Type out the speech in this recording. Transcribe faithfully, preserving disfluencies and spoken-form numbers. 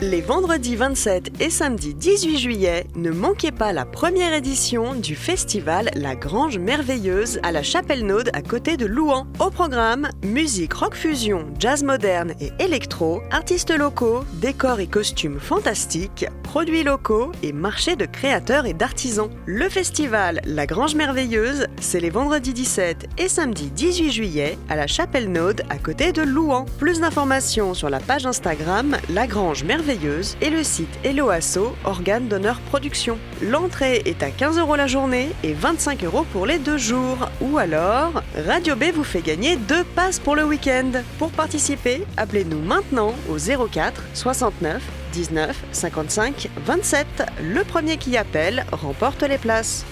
Les vendredis vingt-sept et samedi dix-huit juillet, ne manquez pas la première édition du festival La Grange Merveilleuse à la Chapelle-Naude à côté de Louhans. Au programme, musique rock fusion, jazz moderne et électro, artistes locaux, décors et costumes fantastiques, produits locaux et marché de créateurs et d'artisans. Le festival La Grange Merveilleuse, c'est les vendredis dix-sept et samedi dix-huit juillet à la Chapelle-Naude à côté de Louhans. Plus d'informations sur la page Instagram La Grange Merveilleuse et le site Hello Asso, organe d'honneur production. L'entrée est à quinze euros la journée et vingt-cinq euros pour les deux jours. Ou alors, Radio B vous fait gagner deux passes pour le week-end. Pour participer, appelez-nous maintenant au zéro quatre soixante-neuf dix-neuf cinquante-cinq vingt-sept. Le premier qui appelle remporte les places.